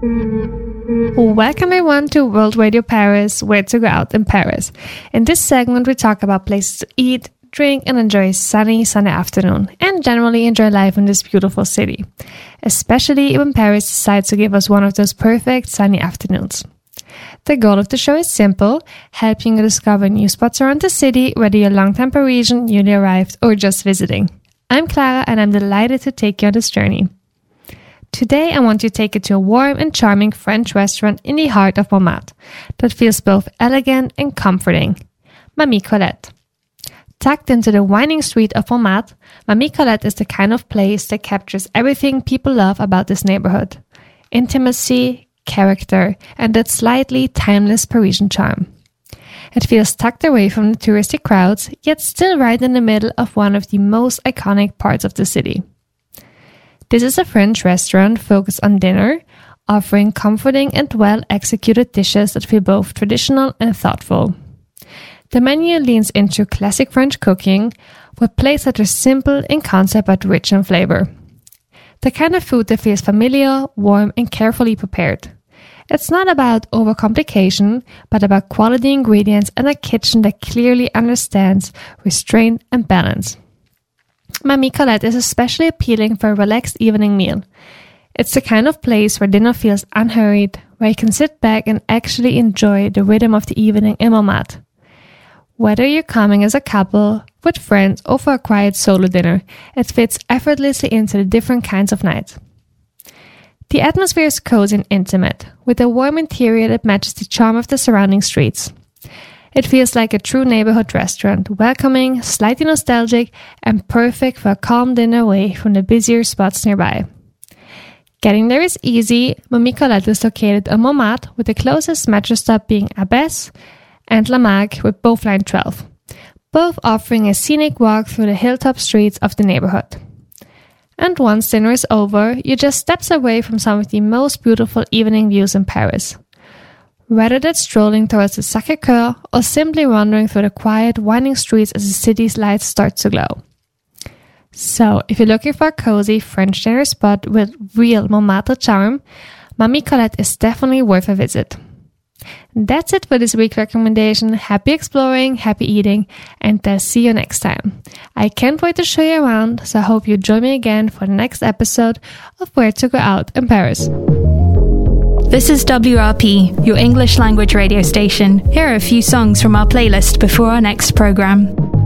Welcome everyone to World Radio Paris, Where to Go Out in Paris. In this segment, we talk about places to eat, drink, and enjoy a sunny afternoon, and generally enjoy life in this beautiful city, especially when Paris decides to give us one of those perfect sunny afternoons. The goal of the show is simple, helping you discover new spots around the city, whether you're a long-time Parisian, newly arrived, or just visiting. I'm Clara, and I'm delighted to take you on this journey. Today, I want to take you to a warm and charming French restaurant in the heart of Montmartre that feels both elegant and comforting. Mamie Colette. Tucked into the winding street of Montmartre, Mamie Colette is the kind of place that captures everything people love about this neighborhood. Intimacy, character, and that slightly timeless Parisian charm. It feels tucked away from the touristy crowds, yet still right in the middle of one of the most iconic parts of the city. This is a French restaurant focused on dinner, offering comforting and well-executed dishes that feel both traditional and thoughtful. The menu leans into classic French cooking, with plates that are simple in concept but rich in flavor. The kind of food that feels familiar, warm, and carefully prepared. It's not about overcomplication, but about quality ingredients and a kitchen that clearly understands restraint and balance. Mamie Colette is especially appealing for a relaxed evening meal. It's the kind of place where dinner feels unhurried, where you can sit back and actually enjoy the rhythm of the evening in Montmartre. Whether you're coming as a couple, with friends, or for a quiet solo dinner, it fits effortlessly into the different kinds of nights. The atmosphere is cozy and intimate, with a warm interior that matches the charm of the surrounding streets. It feels like a true neighborhood restaurant, welcoming, slightly nostalgic, and perfect for a calm dinner away from the busier spots nearby. Getting there is easy. Mamie Colette is located on Montmartre, with the closest metro stop being Abbesse and La Marque, with both line 12, both offering a scenic walk through the hilltop streets of the neighborhood. And once dinner is over, you're just steps away from some of the most beautiful evening views in Paris. Whether that's strolling towards the Sacré-Cœur or simply wandering through the quiet, winding streets as the city's lights start to glow. So, if you're looking for a cozy French dinner spot with real Montmartre charm, Mamie Colette is definitely worth a visit. That's it for this week's recommendation. Happy exploring, happy eating, and I'll see you next time. I can't wait to show you around, so I hope you join me again for the next episode of Where to Go Out in Paris. This is WRP, your English language radio station. Here are a few songs from our playlist before our next program.